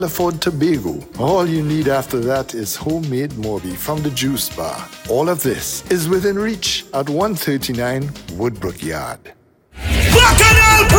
afford Tobago. All you need after that is homemade Morby from the juice bar. All of this is within reach at 139 Woodbrook Yard. Bacchanal